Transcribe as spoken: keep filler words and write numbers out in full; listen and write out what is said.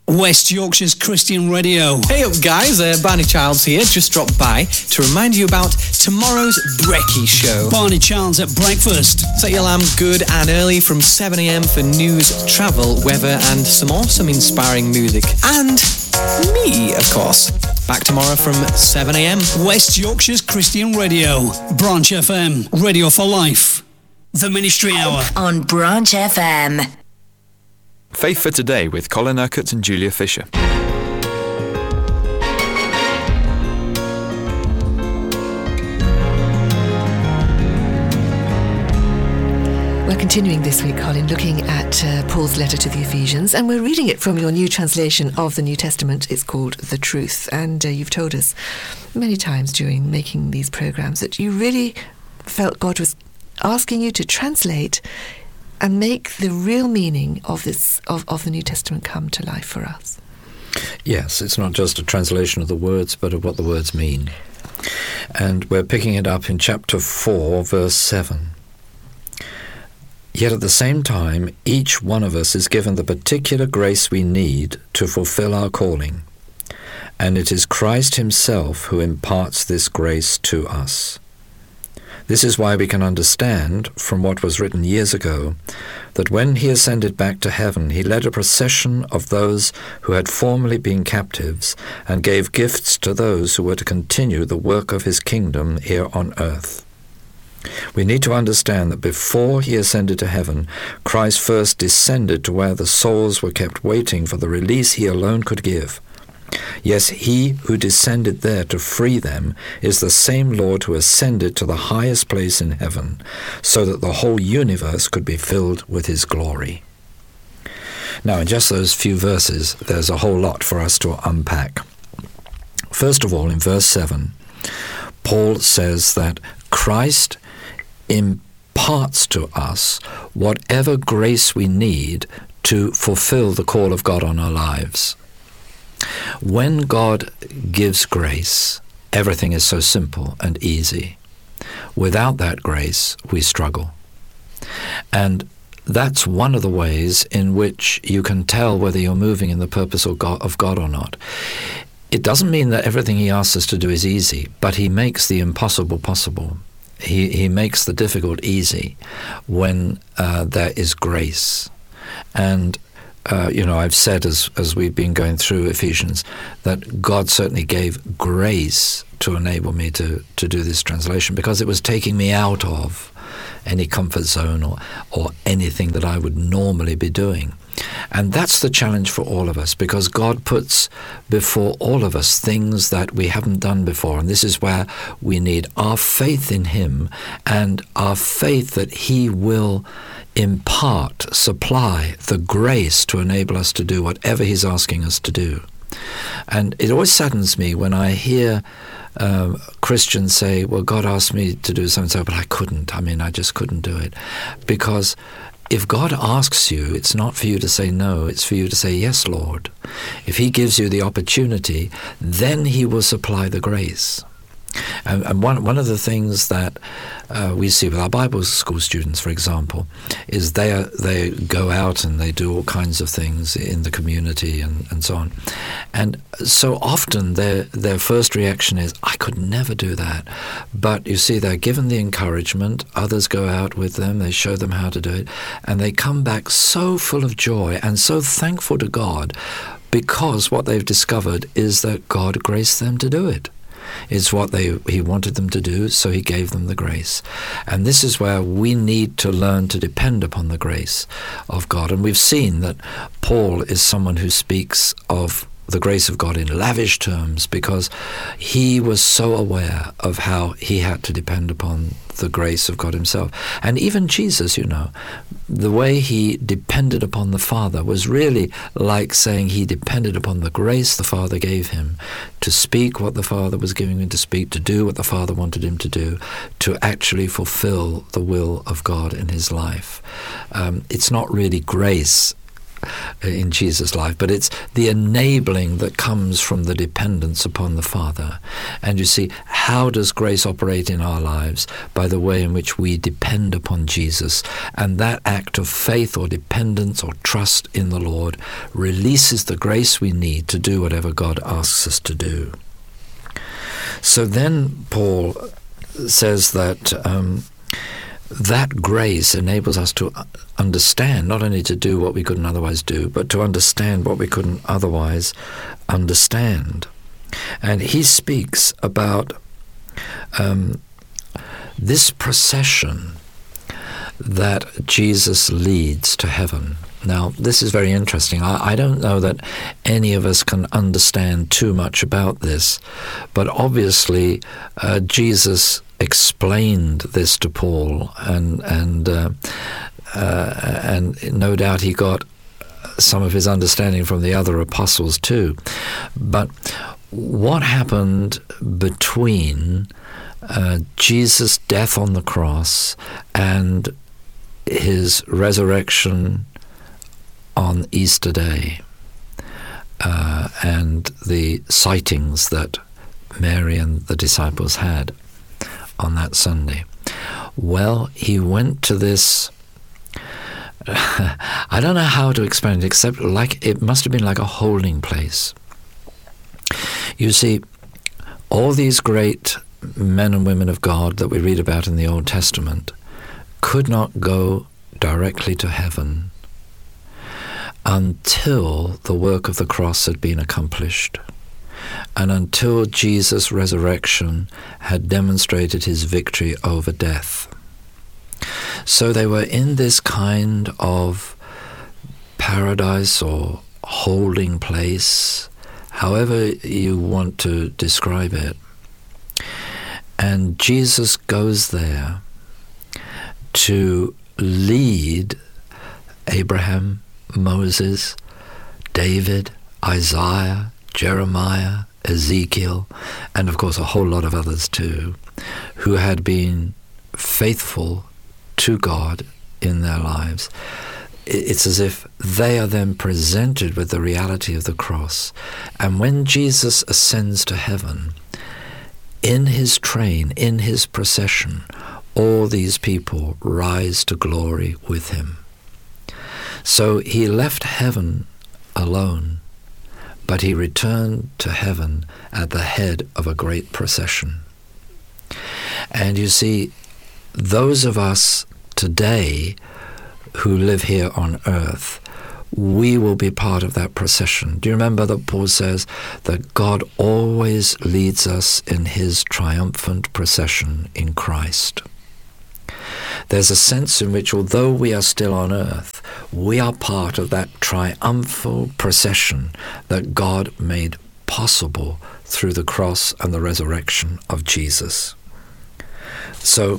West Yorkshire's Christian Radio. Hey up guys, uh, Barney Childs here, just dropped by to remind you about tomorrow's Brekkie Show. Barney Childs at breakfast. Set your alarm good and early from seven a m for news, travel, weather and some awesome inspiring music. And me, of course. Back tomorrow from seven a m West Yorkshire's Christian Radio. Branch F M. Radio for life. The Ministry Hour. On Branch F M. Faith for Today with Colin Urquhart and Julia Fisher. We're continuing this week, Colin, looking at uh, Paul's letter to the Ephesians, and we're reading it from your new translation of the New Testament. It's called The Truth, and uh, you've told us many times during making these programmes that you really felt God was asking you to translate and make the real meaning of this of, of the New Testament come to life for us. Yes, it's not just a translation of the words, but of what the words mean. And we're picking it up in chapter four, verse seven. Yet at the same time, each one of us is given the particular grace we need to fulfill our calling. And it is Christ himself who imparts this grace to us. This is why we can understand, from what was written years ago, that when he ascended back to heaven, he led a procession of those who had formerly been captives and gave gifts to those who were to continue the work of his kingdom here on earth. We need to understand that before he ascended to heaven, Christ first descended to where the souls were kept waiting for the release he alone could give. Yes, he who descended there to free them is the same Lord who ascended to the highest place in heaven, so that the whole universe could be filled with his glory. Now, in just those few verses, there's a whole lot for us to unpack. First of all, in verse seven, Paul says that Christ imparts to us whatever grace we need to fulfill the call of God on our lives. When God gives grace, everything is so simple and easy. Without that grace, we struggle. And that's one of the ways in which you can tell whether you're moving in the purpose of God, of God or not. It doesn't mean that everything he asks us to do is easy, but he makes the impossible possible. He, he makes the difficult easy when uh, there is grace. And Uh, you know, I've said as as we've been going through Ephesians that God certainly gave grace to enable me to, to do this translation, because it was taking me out of any comfort zone or, or anything that I would normally be doing. And that's the challenge for all of us, because God puts before all of us things that we haven't done before. And this is where we need our faith in him and our faith that he will impart, supply the grace to enable us to do whatever he's asking us to do. And it always saddens me when I hear um, Christians say, well, God asked me to do so-and-so, but I couldn't. I mean, I just couldn't do it. Because if God asks you, it's not for you to say no, it's for you to say, yes, Lord. If he gives you the opportunity, then he will supply the grace. And, and one one of the things that uh, we see with our Bible school students, for example, is they are, they go out and they do all kinds of things in the community and, and so on. And so often their their first reaction is, I could never do that. But you see, they're given the encouragement, others go out with them, they show them how to do it, and they come back so full of joy and so thankful to God, because what they've discovered is that God graced them to do it. It's what they he wanted them to do, so he gave them the grace. And this is where we need to learn to depend upon the grace of God. And we've seen that Paul is someone who speaks of the grace of God in lavish terms, because he was so aware of how he had to depend upon the grace of God himself. And even Jesus, you know, the way he depended upon the Father was really like saying he depended upon the grace the Father gave him to speak what the Father was giving him to speak, to do what the Father wanted him to do, to actually fulfill the will of God in his life. Um, it's not really grace. in Jesus' life, but it's the enabling that comes from the dependence upon the Father. And you see, how does grace operate in our lives? By the way in which we depend upon Jesus. And that act of faith or dependence or trust in the Lord releases the grace we need to do whatever God asks us to do. So then Paul says that um, that grace enables us to understand, not only to do what we couldn't otherwise do, but to understand what we couldn't otherwise understand. And he speaks about um, this procession that Jesus leads to heaven. Now, this is very interesting. I, I don't know that any of us can understand too much about this, but obviously uh, Jesus explained this to Paul, and and uh, uh, and no doubt he got some of his understanding from the other apostles too. But what happened between uh, Jesus' death on the cross and his resurrection on Easter Day, uh, and the sightings that Mary and the disciples had on that Sunday? Well, he went to this, I don't know how to explain it, except like it must have been like a holding place. You see, all these great men and women of God that we read about in the Old Testament could not go directly to heaven until the work of the cross had been accomplished, and until Jesus' resurrection had demonstrated his victory over death. So they were in this kind of paradise or holding place, however you want to describe it. And Jesus goes there to lead Abraham, Moses, David, Isaiah, Jeremiah, Ezekiel, and of course a whole lot of others too, who had been faithful to God in their lives. It's as if they are then presented with the reality of the cross. And when Jesus ascends to heaven, in his train, in his procession, all these people rise to glory with him. So he left heaven alone, but he returned to heaven at the head of a great procession. And you see, those of us today who live here on earth, we will be part of that procession. Do you remember that Paul says that God always leads us in his triumphant procession in Christ? There's a sense in which, although we are still on earth, we are part of that triumphal procession that God made possible through the cross and the resurrection of Jesus. So